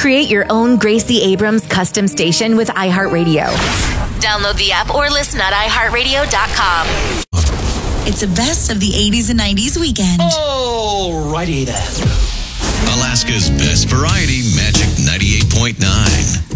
Create your own Gracie Abrams custom station with iHeartRadio. Download the app or listen at iHeartRadio.com. It's a best of the 80s and 90s weekend. Alrighty then. Alaska's best variety, Magic 98.9.